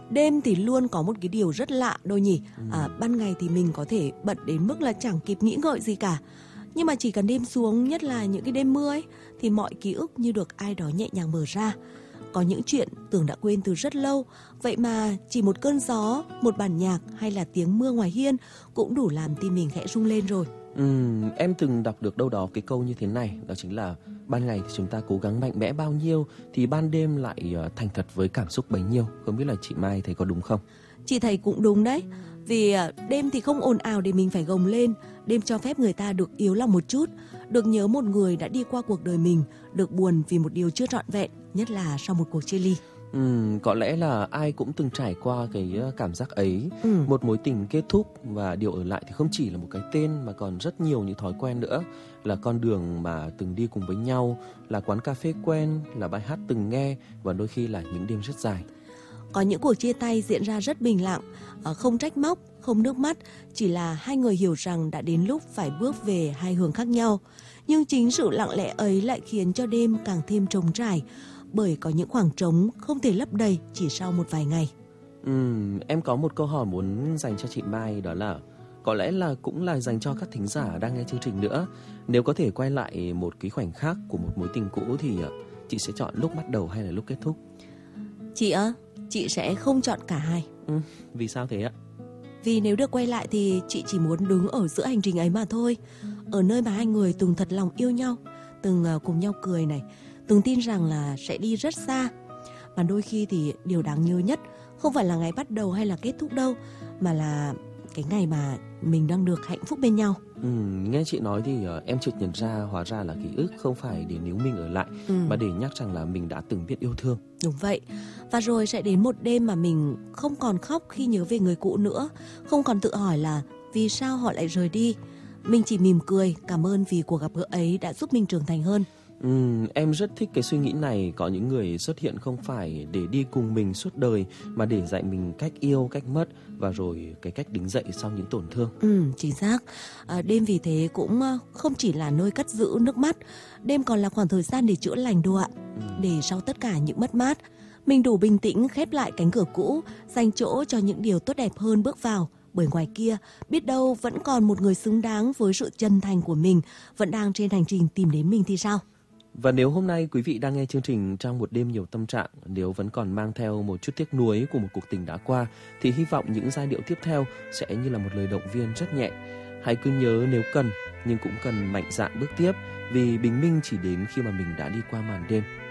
Đêm thì luôn có một cái điều rất lạ đôi nhỉ. Ban ngày thì mình có thể bận đến mức là chẳng kịp nghĩ ngợi gì cả. Nhưng mà chỉ cần đêm xuống, nhất là những cái đêm mưa ấy, thì mọi ký ức như được ai đó nhẹ nhàng mở ra. Có những chuyện tưởng đã quên từ rất lâu, vậy mà chỉ một cơn gió, một bản nhạc hay là tiếng mưa ngoài hiên cũng đủ làm tim mình khẽ rung lên rồi. Em từng đọc được đâu đó cái câu như thế này, đó chính là ban ngày thì chúng ta cố gắng mạnh mẽ bao nhiêu thì ban đêm lại thành thật với cảm xúc bấy nhiêu. Không biết là chị Mai thấy có đúng không? Chị thấy cũng đúng đấy. Vì đêm thì không ồn ào để mình phải gồng lên. Đêm cho phép người ta được yếu lòng một chút, được nhớ một người đã đi qua cuộc đời mình, được buồn vì một điều chưa trọn vẹn, nhất là sau một cuộc chia ly. Có lẽ là ai cũng từng trải qua cái cảm giác ấy. Một mối tình kết thúc và điều ở lại thì không chỉ là một cái tên mà còn rất nhiều những thói quen nữa. Là con đường mà từng đi cùng với nhau, là quán cà phê quen, là bài hát từng nghe và đôi khi là những đêm rất dài. Có những cuộc chia tay diễn ra rất bình lặng, không trách móc, không nước mắt, chỉ là hai người hiểu rằng đã đến lúc phải bước về hai hướng khác nhau. Nhưng chính sự lặng lẽ ấy lại khiến cho đêm càng thêm trống trải, bởi có những khoảng trống không thể lấp đầy chỉ sau một vài ngày. Em có một câu hỏi muốn dành cho chị Mai, đó là có lẽ là cũng là dành cho các thính giả đang nghe chương trình nữa. Nếu có thể quay lại một cái khoảnh khắc của một mối tình cũ thì chị sẽ chọn lúc bắt đầu hay là lúc kết thúc? Chị sẽ không chọn cả hai. Vì sao thế ạ? Vì nếu được quay lại thì chị chỉ muốn đứng ở giữa hành trình ấy mà thôi. Ở nơi mà hai người từng thật lòng yêu nhau, từng cùng nhau cười này, từng tin rằng là sẽ đi rất xa. Mà đôi khi thì điều đáng nhớ nhất không phải là ngày bắt đầu hay là kết thúc đâu, mà là cái ngày mà mình đang được hạnh phúc bên nhau. Nghe chị nói thì em chợt nhận ra hóa ra là ký ức không phải để níu mình ở lại, mà để nhắc rằng là mình đã từng biết yêu thương. Đúng vậy. Và rồi sẽ đến một đêm mà mình không còn khóc khi nhớ về người cũ nữa, không còn tự hỏi là vì sao họ lại rời đi. Mình chỉ mỉm cười, cảm ơn vì cuộc gặp gỡ ấy đã giúp mình trưởng thành hơn. Em rất thích cái suy nghĩ này. Có những người xuất hiện không phải để đi cùng mình suốt đời, mà để dạy mình cách yêu, cách mất và rồi cái cách đứng dậy sau những tổn thương. Chính xác. Đêm vì thế cũng không chỉ là nơi cất giữ nước mắt, đêm còn là khoảng thời gian để chữa lành đồ ạ. Để sau tất cả những mất mát, mình đủ bình tĩnh khép lại cánh cửa cũ, dành chỗ cho những điều tốt đẹp hơn bước vào. Bởi ngoài kia, biết đâu vẫn còn một người xứng đáng với sự chân thành của mình, vẫn đang trên hành trình tìm đến mình thì sao? Và nếu hôm nay quý vị đang nghe chương trình trong một đêm nhiều tâm trạng, nếu vẫn còn mang theo một chút tiếc nuối của một cuộc tình đã qua, thì hy vọng những giai điệu tiếp theo sẽ như là một lời động viên rất nhẹ. Hãy cứ nhớ nếu cần, nhưng cũng cần mạnh dạn bước tiếp, vì bình minh chỉ đến khi mà mình đã đi qua màn đêm.